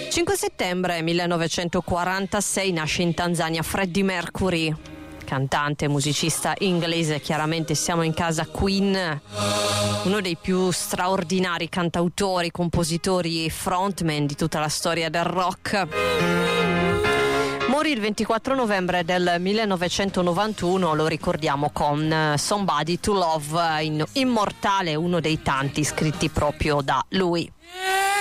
5 settembre 1946 nasce in Tanzania Freddie Mercury, cantante e musicista inglese. Chiaramente siamo in casa Queen, uno dei più straordinari cantautori, compositori e frontman di tutta la storia del rock. Morì il 24 novembre del 1991, lo ricordiamo con Somebody to Love, immortale, uno dei tanti scritti proprio da lui.